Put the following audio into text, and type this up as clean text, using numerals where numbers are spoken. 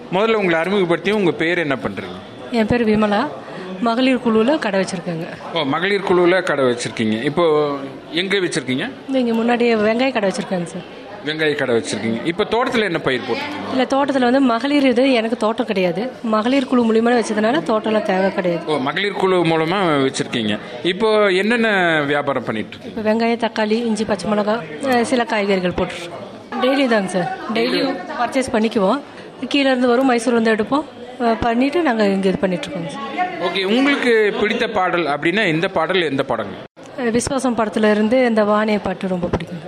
முதல்ல உங்களை அறிமுகப்படுத்தி உங்கள் பேர் என்ன பண்ணுறீங்க? என் பேர் விமலா. மகளிர் குழுவில் கடை வச்சுருக்கேங்க. மகளிர் குழுவில் கடை வச்சுருக்கீங்க. இப்போது எங்கே வச்சுருக்கீங்க? இங்கே முன்னாடி வெங்காய கடை வச்சுருக்கேங்க சார். வெங்காய கடை வச்சுருக்கீங்க. இப்போ தோட்டத்தில் என்ன பயிர் போட்டுருக்கீங்க? இல்லை, தோட்டத்தில் மகளிர் எனக்கு தோட்டம் கிடையாது. மகளிர் குழு மூலியமாக வச்சதுனால தோட்டம்லாம் தேவை கிடையாது. மகளிர் குழு மூலமாக வச்சுருக்கீங்க. இப்போ என்னென்ன வியாபாரம் பண்ணிட்டு இருக்கீங்க? இப்போ வெங்காயம், தக்காளி, இஞ்சி, பச்சை மிளகா, சில காய்கறிகள் போட்டுருக்கோம். டெய்லி தாங்க சார். டெய்லியும் பர்ச்சேஸ் பண்ணிக்குவோம். கீழேருந்து வரும், மைசூர் எடுப்போம், பண்ணிவிட்டு நாங்கள் இங்கே இது பண்ணிகிட்ருக்கோங்க சார். ஓகே, உங்களுக்கு பிடித்த பாடல் அப்படின்னா எந்த பாடல், எந்த படங்க? விஸ்வாசம் படத்தில் இருந்து இந்த வாணிய பாட்டு ரொம்ப பிடிக்கும்.